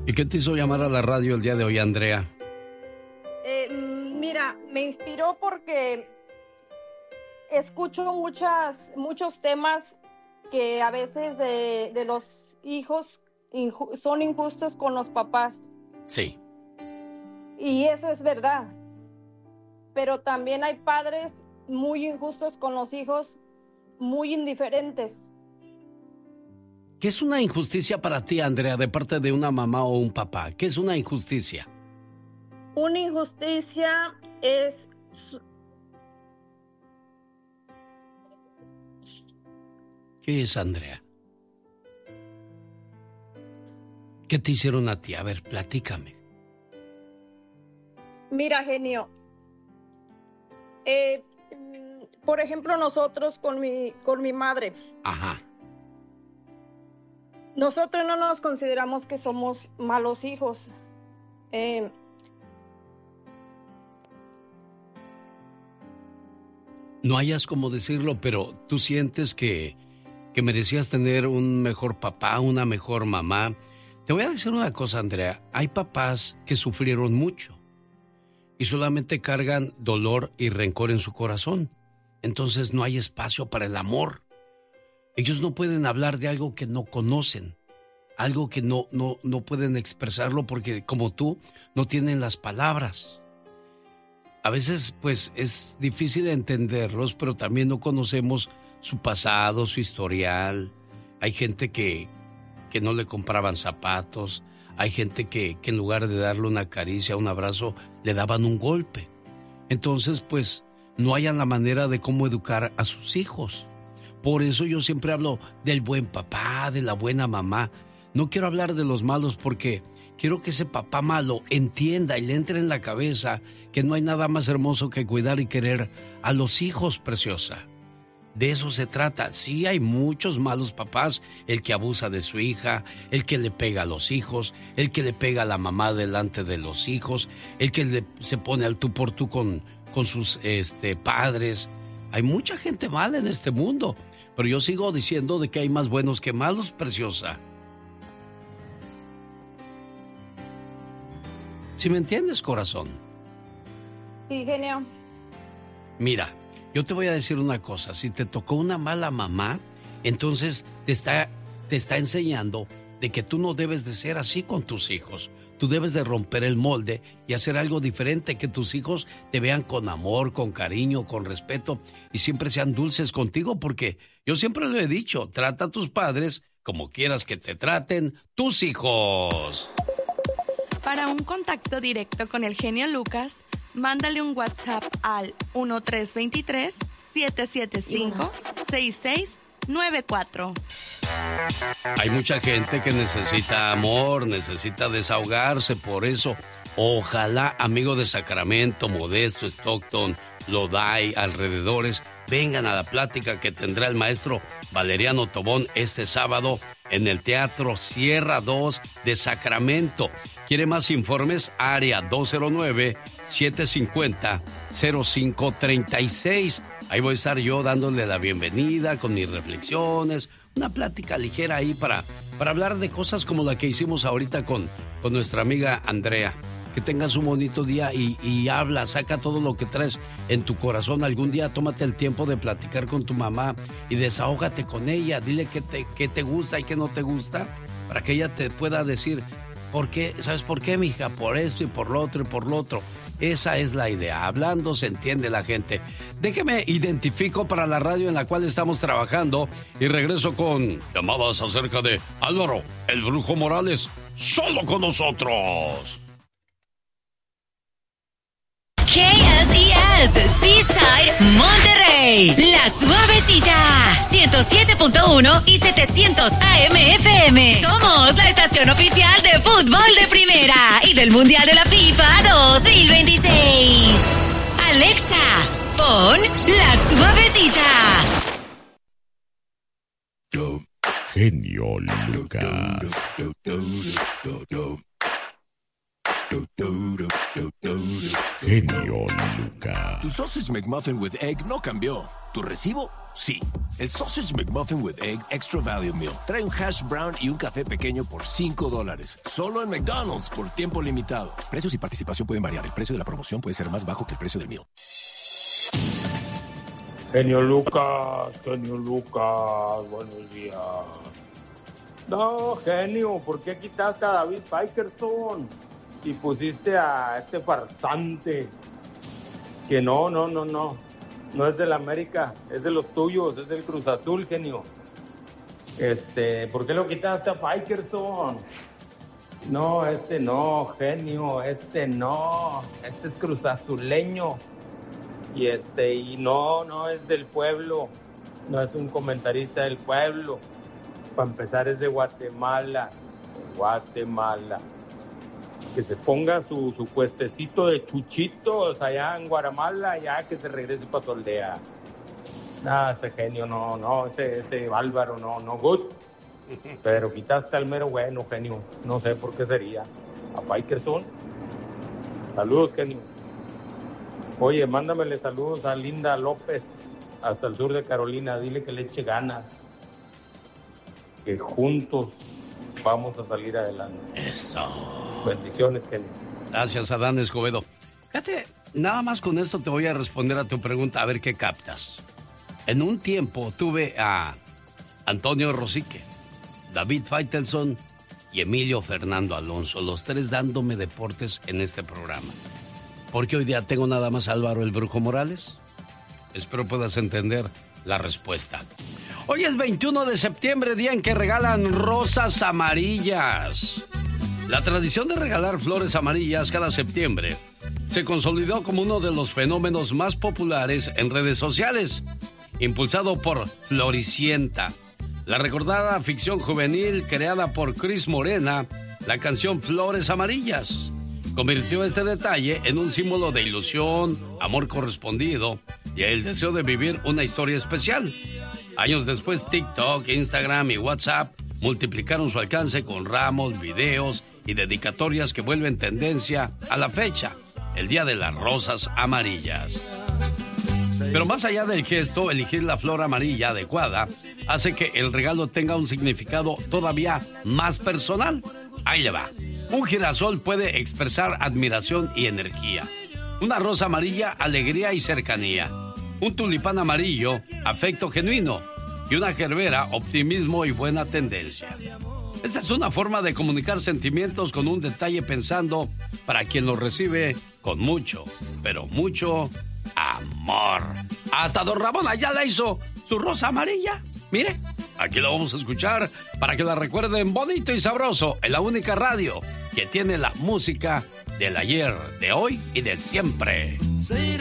¿Y qué te hizo llamar a la radio el día de hoy, Andrea? Mira, me inspiró porque escucho muchos temas que a veces de los hijos son injustos con los papás. Sí. Y eso es verdad. Pero también hay padres muy injustos con los hijos, muy indiferentes. ¿Qué es una injusticia para ti, Andrea, de parte de una mamá o un papá? ¿Qué es una injusticia? Una injusticia es... ¿Qué es, Andrea? ¿Qué te hicieron a ti? A ver, platícame. Mira, genio. Por ejemplo, nosotros con mi madre. Ajá. Nosotros no nos consideramos que somos malos hijos. No hayas cómo decirlo, pero tú sientes que merecías tener un mejor papá, una mejor mamá. Te voy a decir una cosa, Andrea. Hay papás que sufrieron mucho y solamente cargan dolor y rencor en su corazón. Entonces no hay espacio para el amor. Ellos no pueden hablar de algo que no conocen, algo que no pueden expresarlo porque, como tú, no tienen las palabras. A veces, pues, es difícil entenderlos, pero también no conocemos su pasado, su historial. Hay gente que no le compraban zapatos. Hay gente que en lugar de darle una caricia, un abrazo, le daban un golpe. Entonces, pues, no hayan la manera de cómo educar a sus hijos. Por eso yo siempre hablo del buen papá, de la buena mamá. No quiero hablar de los malos porque quiero que ese papá malo entienda y le entre en la cabeza que no hay nada más hermoso que cuidar y querer a los hijos, preciosa. De eso se trata. Sí, hay muchos malos papás, el que abusa de su hija, el que le pega a los hijos, el que le pega a la mamá delante de los hijos, el que se pone al tú por tú con sus padres. Hay mucha gente mala en este mundo, pero yo sigo diciendo de que hay más buenos que malos, preciosa. ¿Sí me entiendes, corazón? Sí, genio. Mira, yo te voy a decir una cosa. Si te tocó una mala mamá, entonces te está enseñando de que tú no debes de ser así con tus hijos. Tú debes de romper el molde y hacer algo diferente, que tus hijos te vean con amor, con cariño, con respeto y siempre sean dulces contigo, porque yo siempre lo he dicho, trata a tus padres como quieras que te traten tus hijos. Para un contacto directo con el genio Lucas, mándale un WhatsApp al 1323-775-6694. Hay mucha gente que necesita amor, necesita desahogarse, por eso, ojalá, amigo de Sacramento, Modesto, Stockton, Lodi, alrededores, vengan a la plática que tendrá el maestro Valeriano Tobón este sábado en el Teatro Sierra 2 de Sacramento. ¿Quiere más informes? Área 209-750-0536. Ahí voy a estar yo dándole la bienvenida con mis reflexiones, una plática ligera ahí para hablar de cosas como la que hicimos ahorita con nuestra amiga Andrea. Que tengas un bonito día y habla, saca todo lo que traes en tu corazón. Algún día tómate el tiempo de platicar con tu mamá y desahógate con ella. Dile qué te gusta y qué no te gusta para que ella te pueda decir por qué, ¿sabes por qué, mija? Por esto y por lo otro y por lo otro. Esa es la idea. Hablando se entiende la gente. Déjeme identifico para la radio en la cual estamos trabajando y regreso con llamadas acerca de Álvaro, el Brujo Morales, solo con nosotros. KSES, Seaside, Monterrey, La Suavecita, 107.1 y 700 AM FM. Somos la estación oficial de fútbol de primera y del Mundial de la FIFA 2026. Alexa, pon La Suavecita. Genio Lucas. Genio Lucas. Tu Sausage McMuffin with Egg no cambió. ¿Tu recibo? Sí. El Sausage McMuffin with Egg Extra Value Meal trae un hash brown y un café pequeño por $5. Solo en McDonald's por tiempo limitado. Precios y participación pueden variar. El precio de la promoción puede ser más bajo que el precio del meal. Genio Lucas, buenos días. No, genio, ¿por qué quitaste a David Faitelson y pusiste a este farsante? Que no es del América, es de los tuyos, es del Cruz Azul, genio. ¿Por qué lo quitaste a Faitelson? No, genio, no, este es cruzazuleño. Y no es del pueblo, no es un comentarista del pueblo. Para empezar es de Guatemala. Que se ponga su puestecito de chuchitos allá en Guatemala, ya que se regrese para su aldea. Ese genio, ese bárbaro, no good. Pero quitaste al mero bueno, genio. No sé por qué sería. A Faitelson. Saludos, genio. Oye, mándamele saludos a Linda López, hasta el sur de Carolina. Dile que le eche ganas. Que juntos vamos a salir adelante. Eso. Bendiciones, genio. Gracias, Adán Escobedo. Fíjate, nada más con esto te voy a responder a tu pregunta, a ver qué captas. En un tiempo tuve a Antonio Rosique, David Faitelson y Emilio Fernando Alonso, los tres dándome deportes en este programa. ¿Por qué hoy día tengo nada más a Álvaro el Brujo Morales? Espero puedas entender la respuesta. Hoy es 21 de septiembre, día en que regalan rosas amarillas. La tradición de regalar flores amarillas cada septiembre se consolidó como uno de los fenómenos más populares en redes sociales, impulsado por Floricienta, la recordada ficción juvenil creada por Cris Morena. La canción Flores Amarillas convirtió este detalle en un símbolo de ilusión, amor correspondido y el deseo de vivir una historia especial. Años después, TikTok, Instagram y WhatsApp multiplicaron su alcance con ramos, videos y dedicatorias que vuelven tendencia a la fecha, el Día de las Rosas Amarillas. Pero más allá del gesto, elegir la flor amarilla adecuada hace que el regalo tenga un significado todavía más personal. Ahí le va. Un girasol puede expresar admiración y energía. Una rosa amarilla, alegría y cercanía. Un tulipán amarillo, afecto genuino. Y una gerbera, optimismo y buena tendencia. Esta es una forma de comunicar sentimientos con un detalle pensando para quien lo recibe con mucho, pero mucho amor. Hasta don Ramón Ayala hizo su rosa amarilla. Mire, aquí lo vamos a escuchar para que la recuerden bonito y sabroso en la única radio que tiene la música del ayer, de hoy y de siempre.